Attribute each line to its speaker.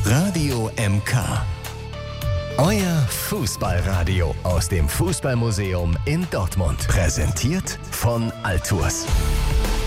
Speaker 1: Radio MK. Euer Fußballradio aus dem Fußballmuseum in Dortmund. Präsentiert von Altours.